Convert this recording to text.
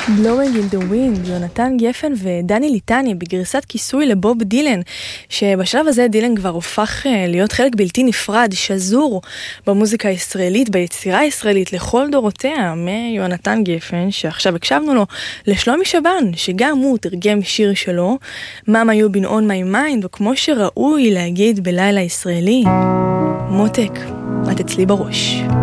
Blowing in the Wind, יונתן גפן ודני ליטני בגרסת כיסוי לבוב דילן, שבשלב הזה דילן כבר הופך להיות חלק בלתי נפרד, שזור במוזיקה הישראלית, ביצירה הישראלית לכל דורותיה, מיונתן גפן, שעכשיו הקשבנו לו, לשלומי שבן, שגם הוא תרגם שיר שלו, Mama You Been On My Mind, וכמו שראוי להגיד בלילה ישראלי, מותק, את אצלי בראש.